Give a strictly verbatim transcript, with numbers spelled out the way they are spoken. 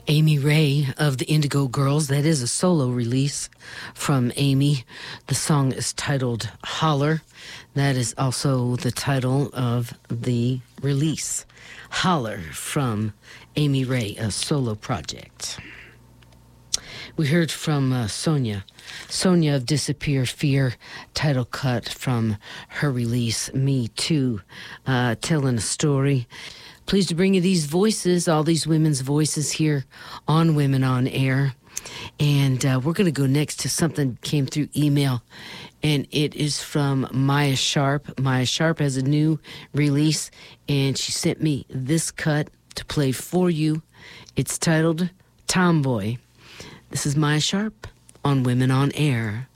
Amy Ray of the Indigo Girls. That is a solo release from Amy. The song is titled Holler. That is also the title of the release. Holler from Amy Ray, a solo project. We heard from uh, Sonia. Sonia of Disappear Fear, title cut from her release, Me Too, uh, telling a story. Pleased to bring you these voices, all these women's voices here on Women on Air. And uh, we're going to go next to something that came through email, and it is from Maya Sharp. Maya Sharp has a new release, and she sent me this cut to play for you. It's titled Tomboy. This is Maya Sharp on Women on Air.